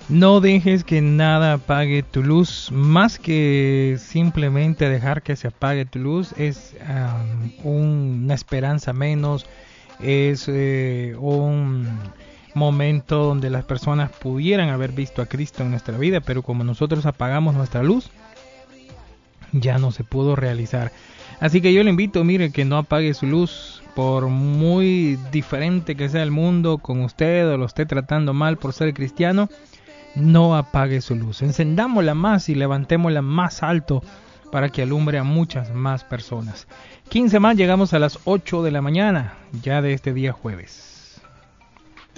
No dejes que nada apague tu luz, más que simplemente dejar que se apague tu luz, es una esperanza menos, es un momento donde las personas pudieran haber visto a Cristo en nuestra vida, pero como nosotros apagamos nuestra luz, ya no se pudo realizar. Así que yo le invito, mire, que no apague su luz, por muy diferente que sea el mundo con usted o lo esté tratando mal por ser cristiano. No apague su luz, encendámosla más y levantémosla más alto para que alumbre a muchas más personas. 15 más, llegamos a las 8 de la mañana, ya de este día jueves.